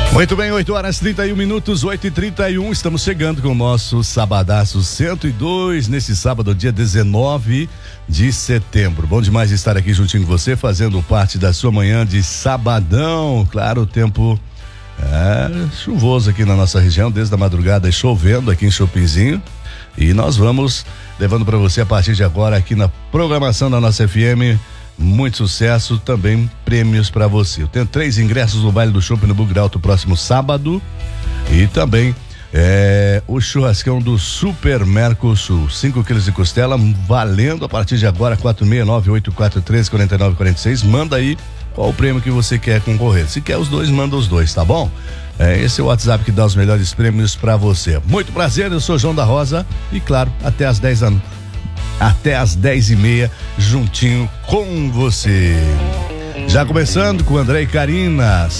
Muito bem, 8h31, 8h31, estamos chegando com o nosso Sabadaço 102, nesse sábado, dia 19 de setembro. Bom demais estar aqui juntinho com você, fazendo parte da sua manhã de sabadão. Claro, o tempo chuvoso aqui na nossa região, desde a madrugada chovendo aqui em Chopinzinho. E nós vamos levando para você a partir de agora aqui na programação da nossa FM. Muito sucesso, também prêmios para você. Eu tenho 3 ingressos no Baile do Chopp no Bugre Alto próximo sábado e também o churrascão do Super Mercosul, 5 quilos de costela valendo a partir de agora, 469-8413-4946. Manda aí qual o prêmio que você quer concorrer. Se quer os dois, manda os dois, tá bom? Esse é o WhatsApp que dá os melhores prêmios para você. Muito prazer, eu sou João da Rosa e claro, até às 10h30, juntinho com você. Já começando com André e Karina,